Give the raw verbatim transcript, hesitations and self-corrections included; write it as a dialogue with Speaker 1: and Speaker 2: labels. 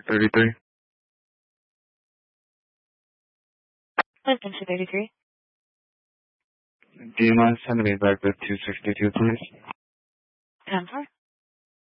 Speaker 1: thirty-three.
Speaker 2: Wisdom to thirty-three.
Speaker 1: Do you mind sending me back to two sixty-two, please?
Speaker 2: ten four.